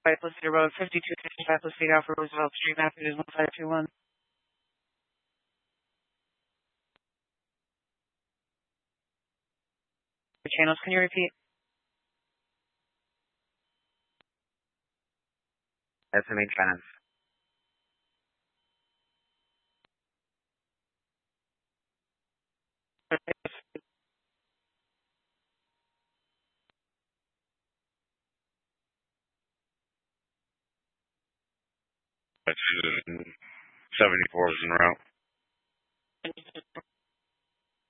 Placido Road, 5255 Placido Alpha Roosevelt Street, Massachusetts 1521. The channels, can you repeat? SMA channels. That's 74 is en route.